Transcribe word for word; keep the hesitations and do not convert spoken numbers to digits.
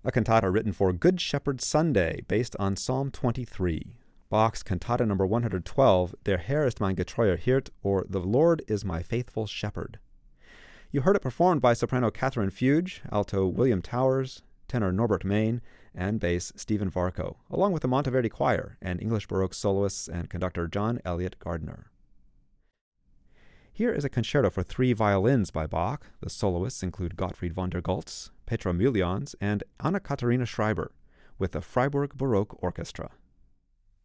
a cantata written for Good Shepherd Sunday, based on Psalm twenty-three. Bach's Cantata number one hundred twelve, Der Herr ist mein getreuer Hirt, or The Lord is my faithful shepherd. You heard it performed by soprano Catherine Fuge, alto William Towers, tenor Norbert Main, and bass Stephen Varco, along with the Monteverdi Choir and English Baroque soloists and conductor John Elliott Gardner. Here is a concerto for three violins by Bach. The soloists include Gottfried von der Goltz, Petra Mülljans, and Anna Katharina Schreiber, with the Freiburg Baroque Orchestra.